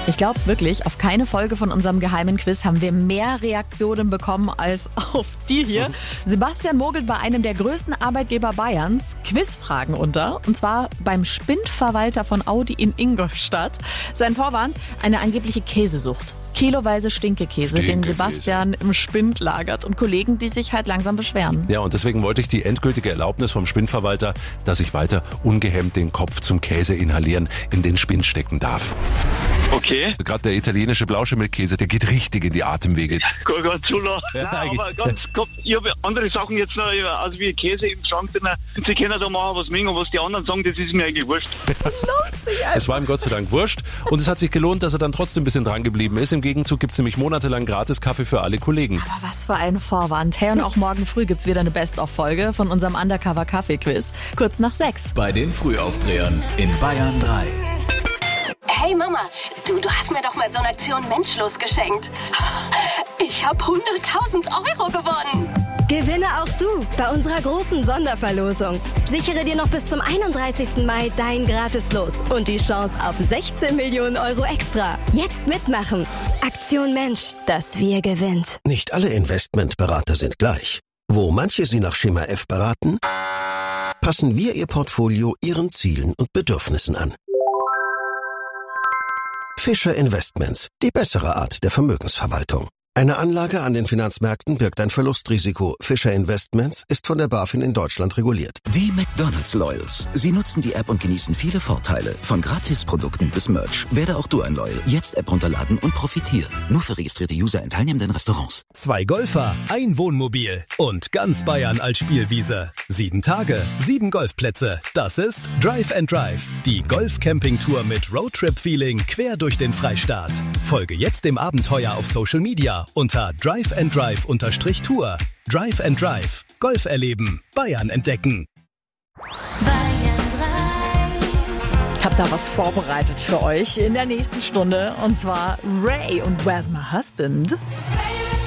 Ich glaube wirklich, auf keine Folge von unserem geheimen Quiz haben wir mehr Reaktionen bekommen als auf die hier. Sebastian mogelt bei einem der größten Arbeitgeber Bayerns Quizfragen unter. Und zwar beim Spindverwalter von Audi in Ingolstadt. Sein Vorwand, eine angebliche Käsesucht. Kiloweise Stinkekäse, den Sebastian im Spind lagert und Kollegen, die sich halt langsam beschweren. Ja, und deswegen wollte ich die endgültige Erlaubnis vom Spindverwalter, dass ich weiter ungehemmt den Kopf zum Käse inhalieren in den Spind stecken darf. Okay. Gerade der italienische Blauschimmelkäse, der geht richtig in die Atemwege. Ganz zu lang. Nein, aber ganz Kopf, ich habe andere Sachen jetzt noch, also wie Käse im Schrank drin. Sie können da machen, was mögen, und was die anderen sagen, das ist mir eigentlich wurscht. Lustig, Es war ihm Gott sei Dank wurscht und es hat sich gelohnt, dass er dann trotzdem ein bisschen dran geblieben ist. Im Gegenzug gibt's nämlich monatelang gratis Kaffee für alle Kollegen. Aber was für ein Vorwand. Hey, und auch morgen früh gibt's wieder eine Best-of-Folge von unserem Undercover-Kaffee-Quiz. Kurz nach 6. Bei den Frühaufdrehern in Bayern 3. Hey Mama, du hast mir doch mal so eine Aktion Menschlos geschenkt. Ich habe 100.000 Euro gewonnen. Gewinne auch du bei unserer großen Sonderverlosung. Sichere dir noch bis zum 31. Mai dein Gratis-Los und die Chance auf 16 Millionen Euro extra. Jetzt mitmachen. Aktion Mensch, das Wir gewinnt. Nicht alle Investmentberater sind gleich. Wo manche Sie nach Schema F beraten, passen wir Ihr Portfolio Ihren Zielen und Bedürfnissen an. Fischer Investments, die bessere Art der Vermögensverwaltung. Eine Anlage an den Finanzmärkten birgt ein Verlustrisiko. Fischer Investments ist von der BaFin in Deutschland reguliert. Die McDonald's Loyals. Sie nutzen die App und genießen viele Vorteile. Von Gratisprodukten bis Merch. Werde auch du ein Loyal. Jetzt App runterladen und profitieren. Nur für registrierte User in teilnehmenden Restaurants. 2 Golfer, ein Wohnmobil und ganz Bayern als Spielwiese. 7 Tage, 7 Golfplätze. Das ist Drive and Drive. Die Golf-Camping-Tour mit Roadtrip-Feeling quer durch den Freistaat. Folge jetzt dem Abenteuer auf Social Media unter driveanddrive_Tour. Drive and Drive. Golf erleben. Bayern entdecken. Ich habe da was vorbereitet für euch in der nächsten Stunde. Und zwar Ray und Where's My Husband?